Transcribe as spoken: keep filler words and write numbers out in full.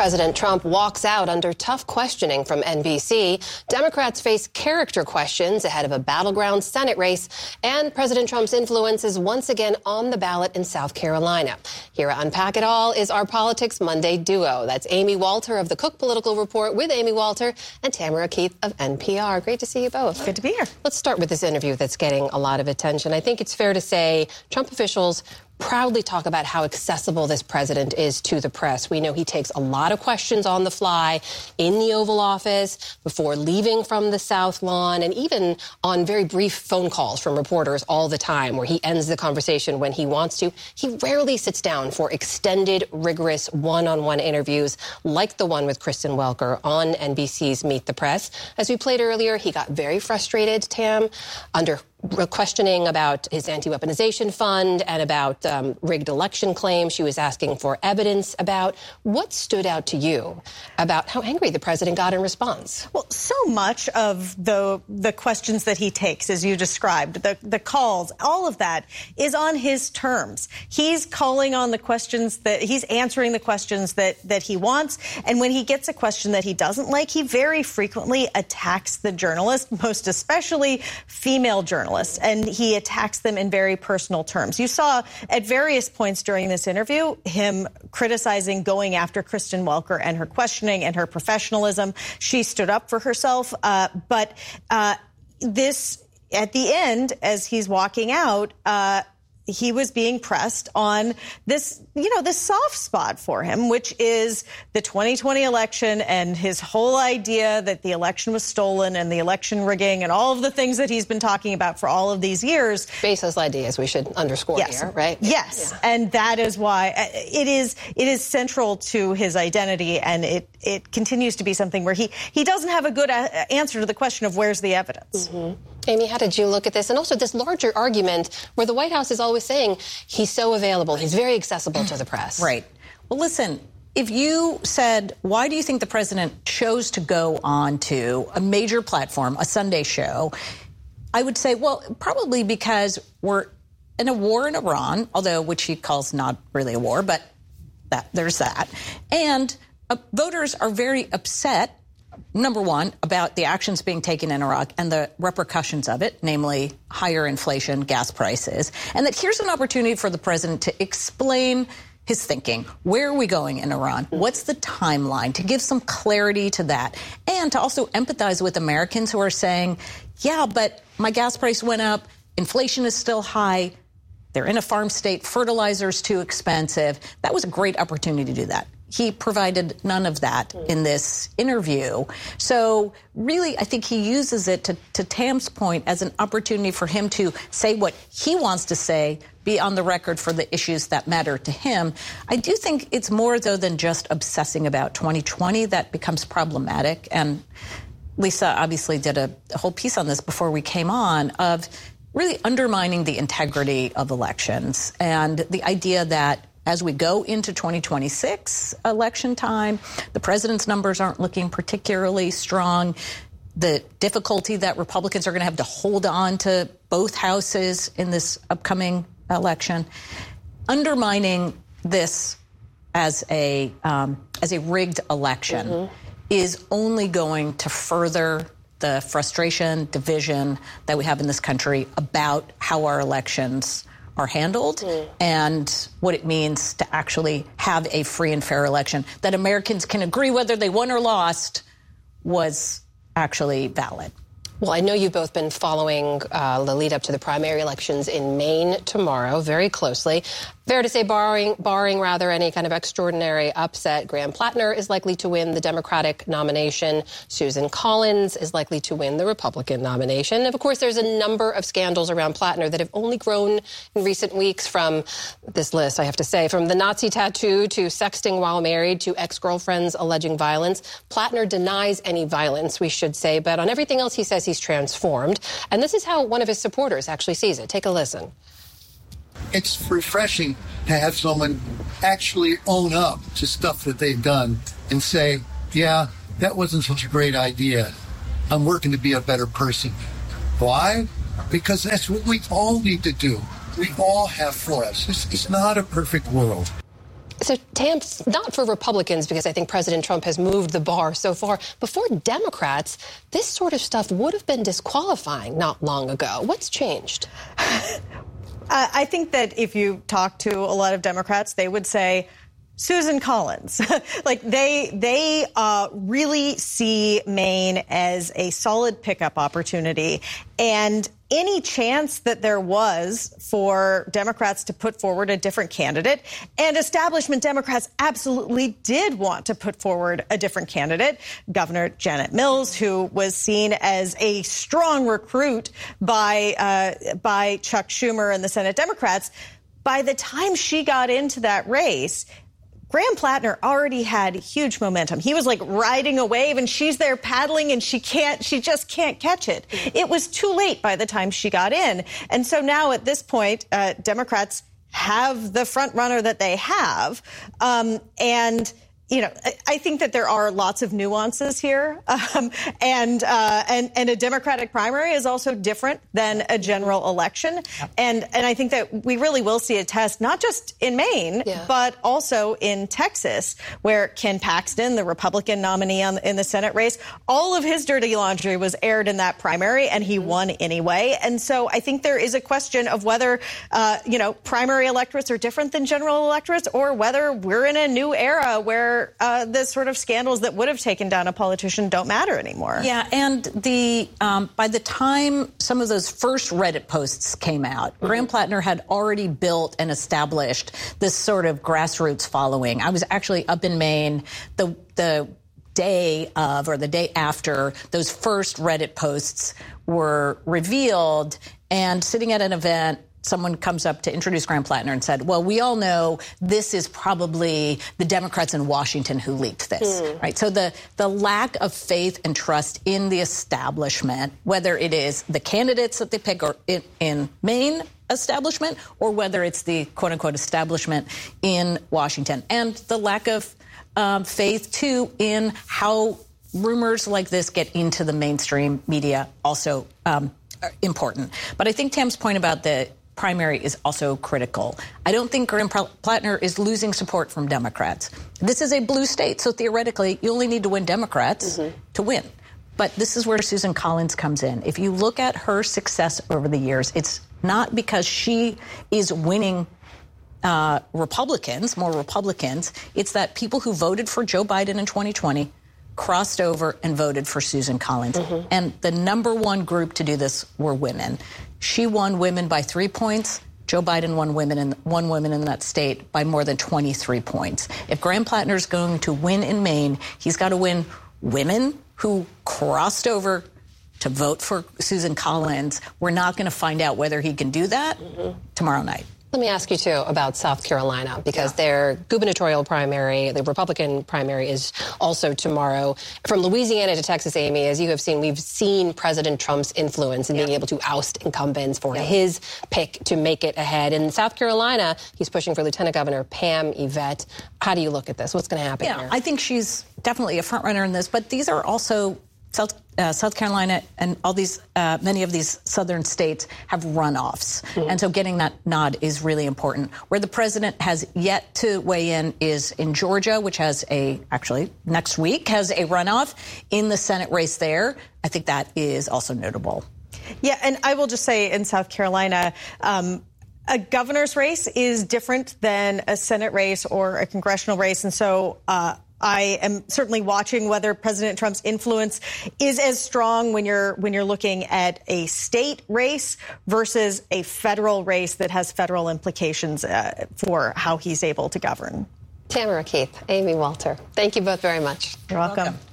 President Trump walks out under tough questioning from N B C. Democrats face character questions ahead of a battleground Senate race, and President Trump's influence is once again on the ballot in South Carolina. Here to unpack it all is our Politics Monday duo. That's Amy Walter of the Cook Political Report with Amy Walter and Tamara Keith of N P R. Great to see you both. Good to be here. Let's start with this interview that's getting a lot of attention. I think it's fair to say Trump officials proudly talk about how accessible this president is to the press. We know he takes a lot of questions on the fly in the Oval Office, before leaving from the South Lawn, and even on very brief phone calls from reporters all the time, where he ends the conversation when he wants to. He rarely sits down for extended, rigorous one-on-one interviews like the one with Kristen Welker on N B C's Meet the Press. As we played earlier, he got very frustrated, Tam, under questioning about his anti-weaponization fund and about um, rigged election claims she was asking for evidence about. What stood out to you about how angry the president got in response? Well, so much of the the questions that he takes, as you described, the, the calls, all of that is on his terms. He's calling on the questions that he's answering the questions that, that he wants. And when he gets a question that he doesn't like, he very frequently attacks the journalist, most especially female journalists. And he attacks them in very personal terms. You saw at various points during this interview him criticizing going after Kristen Welker and her questioning and her professionalism. She stood up for herself. Uh, but uh, this, at the end, as he's walking out, uh, he was being pressed on this, you know, this soft spot for him, which is the twenty twenty election and his whole idea that the election was stolen and the election rigging and all of the things that he's been talking about for all of these years. Baseless ideas, we should underscore yes. here, right? Yes. Yeah. And that is why it is it is central to his identity. And it, it continues to be something where he, he doesn't have a good a- answer to the question of where's the evidence. Mm-hmm. Amy, how did you look at this? And also this larger argument where the White House is always saying he's so available, he's very accessible to the press. Right. Well, listen, if you said, why do you think the president chose to go on to a major platform, a Sunday show, I would say, well, probably because we're in a war in Iran, although which he calls not really a war, but that there's that. And uh, voters are very upset, number one, about the actions being taken in Iraq and the repercussions of it, namely higher inflation, gas prices, and that here's an opportunity for the president to explain his thinking. Where are we going in Iran? What's the timeline? To give some clarity to that, and to also empathize with Americans who are saying, yeah, but my gas price went up, inflation is still high, they're in a farm state, fertilizer's too expensive. That was a great opportunity to do that. He provided none of that in this interview. So really, I think he uses it, to, to Tam's point, as an opportunity for him to say what he wants to say, be on the record for the issues that matter to him. I do think it's more, though, than just obsessing about twenty twenty that becomes problematic. And Lisa obviously did a, a whole piece on this before we came on, of really undermining the integrity of elections and the idea that as we go into twenty twenty-six election time, the president's numbers aren't looking particularly strong. The difficulty that Republicans are going to have to hold on to both houses in this upcoming election, undermining this as a um, as a rigged election mm-hmm. is only going to further the frustration, division that we have in this country about how our elections are handled mm. and what it means to actually have a free and fair election that Americans can agree whether they won or lost was actually valid. Well, I know you've both been following uh, the lead up to the primary elections in Maine tomorrow very closely. Fair to say, barring, barring rather any kind of extraordinary upset, Graham Plattner is likely to win the Democratic nomination. Susan Collins is likely to win the Republican nomination. And of course, there's a number of scandals around Plattner that have only grown in recent weeks, from this list, I have to say, from the Nazi tattoo to sexting while married to ex-girlfriends alleging violence. Plattner denies any violence, we should say, but on everything else he says he's transformed. And this is how one of his supporters actually sees it. Take a listen. It's refreshing to have someone actually own up to stuff that they've done and say, yeah, that wasn't such a great idea. I'm working to be a better person. Why? Because that's what we all need to do. We all have flaws. It's, it's not a perfect world. So, Tam, not for Republicans, because I think President Trump has moved the bar so far, but for Democrats, this sort of stuff would have been disqualifying not long ago. What's changed? I think that if you talk to a lot of Democrats, they would say, Susan Collins. like they they uh, really see Maine as a solid pickup opportunity. And any chance that there was for Democrats to put forward a different candidate, and establishment Democrats absolutely did want to put forward a different candidate, Governor Janet Mills, who was seen as a strong recruit by uh, by Chuck Schumer and the Senate Democrats, by the time she got into that race, Graham Plattner already had huge momentum. He was like riding a wave, and she's there paddling, and she can't, she just can't catch it. It was too late by the time she got in. And so now at this point, uh, Democrats have the front runner that they have. Um, and You know, I think that there are lots of nuances here, um, and uh, and and a Democratic primary is also different than a general election, yep. and and I think that we really will see a test not just in Maine, yeah. but also in Texas, where Ken Paxton, the Republican nominee on, in the Senate race, all of his dirty laundry was aired in that primary, and he won anyway. And so I think there is a question of whether uh, you know primary electorates are different than general electorates, or whether we're in a new era where Uh, the sort of scandals that would have taken down a politician don't matter anymore. Yeah, and the um, by the time some of those first Reddit posts came out, mm-hmm. Graham Plattner had already built and established this sort of grassroots following. I was actually up in Maine the the day of or the day after those first Reddit posts were revealed, and sitting at an event, someone comes up to introduce Graham Plattner and said, well, we all know this is probably the Democrats in Washington who leaked this, mm. right? So the, the lack of faith and trust in the establishment, whether it is the candidates that they pick or in, in Maine establishment, or whether it's the quote-unquote establishment in Washington, and the lack of um, faith, too, in how rumors like this get into the mainstream media, also um, important. But I think Tam's point about the primary is also critical. I don't think Graham Plattner is losing support from Democrats. This is a blue state, so theoretically, you only need to win Democrats mm-hmm. to win. But this is where Susan Collins comes in. If you look at her success over the years, it's not because she is winning uh, Republicans, more Republicans. It's that people who voted for Joe Biden in twenty twenty crossed over and voted for Susan Collins. Mm-hmm. And the number one group to do this were women. She won women by three points. Joe Biden won women in won women in that state by more than twenty-three points. If Graham Plattner is going to win in Maine, he's got to win women who crossed over to vote for Susan Collins. We're not going to find out whether he can do that mm-hmm. tomorrow night. Let me ask you, too, about South Carolina, because yeah. their gubernatorial primary, the Republican primary, is also tomorrow. From Louisiana to Texas, Amy, as you have seen, we've seen President Trump's influence in yeah. being able to oust incumbents for yeah. his pick to make it ahead. In South Carolina, he's pushing for Lieutenant Governor Pam Yvette. How do you look at this? What's going to happen yeah, here? I think she's definitely a front runner in this, but these are also South, uh, South Carolina and all these, uh, many of these southern states have runoffs. Mm-hmm. And so getting that nod is really important. Where the president has yet to weigh in is in Georgia, which has a, actually next week has a runoff in the Senate race there. I think that is also notable. Yeah, and I will just say in South Carolina, um, a governor's race is different than a Senate race or a congressional race. And so, uh, I am certainly watching whether President Trump's influence is as strong when you're when you're looking at a state race versus a federal race that has federal implications uh, for how he's able to govern. Tamara Keith, Amy Walter, thank you both very much. You're welcome. welcome.